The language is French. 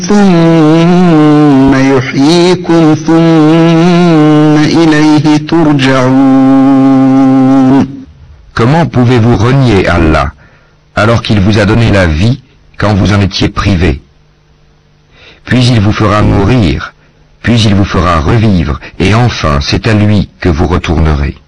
ثم يحييكم ثم إليه ترجعون. Comment pouvez-vous renier Allah alors qu'il vous a donné la vie quand vous en étiez privé? Puis il vous fera mourir, puis il vous fera revivre, et enfin c'est à lui que vous retournerez.